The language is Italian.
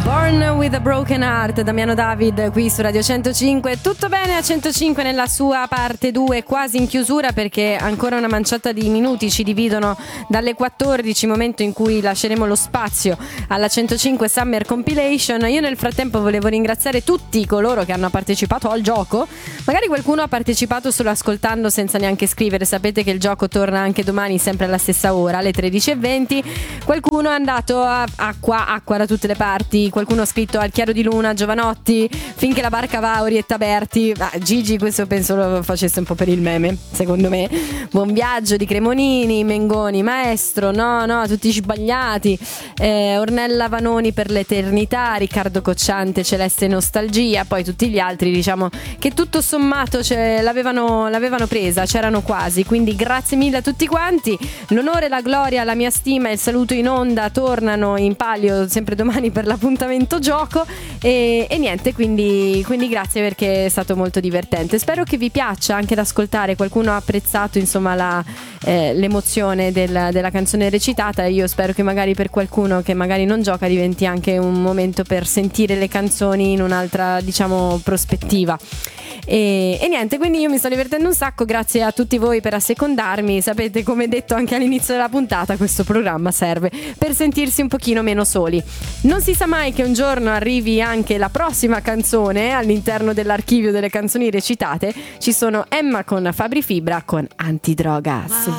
Born with a Broken Heart, Damiano David qui su Radio 105. Tutto bene a 105 nella sua parte 2, quasi in chiusura, perché ancora una manciata di minuti ci dividono dalle 14, momento in cui lasceremo lo spazio alla 105 Summer Compilation. Io nel frattempo volevo ringraziare tutti coloro che hanno partecipato al gioco. Magari qualcuno ha partecipato solo ascoltando senza neanche scrivere. Sapete che il gioco torna anche domani sempre alla stessa ora, alle 13:20. Qualcuno è andato a acqua da tutte le parti. Qualcuno ha scritto al chiaro di luna, Giovanotti, finché la barca va a Orietta Berti. Gigi questo penso lo facesse un po' per il meme, secondo me. Buon viaggio di Cremonini, Mengoni, Maestro, no, tutti sbagliati. Ornella Vanoni per l'eternità, Riccardo Cocciante, Celeste Nostalgia. Poi tutti gli altri, diciamo che tutto sommato l'avevano presa, c'erano quasi. Quindi grazie mille a tutti quanti. L'onore, la gloria, la mia stima e il saluto in onda tornano in palio sempre domani per l'appuntamento gioco e niente, quindi grazie, perché è stato molto divertente. Spero che vi piaccia anche ad ascoltare. Qualcuno ha apprezzato insomma l'emozione della canzone recitata. Io spero che magari per qualcuno che magari non gioca diventi anche un momento per sentire le canzoni in un'altra, diciamo, prospettiva. E niente, quindi io mi sto divertendo un sacco. Grazie a tutti voi per assecondarmi. Sapete, come detto anche all'inizio della puntata, questo programma serve per sentirsi un pochino meno soli. Non si sa mai che un giorno arrivi anche la prossima canzone all'interno dell'archivio delle canzoni recitate. Ci sono Emma con Fabri Fibra con Antidrogas.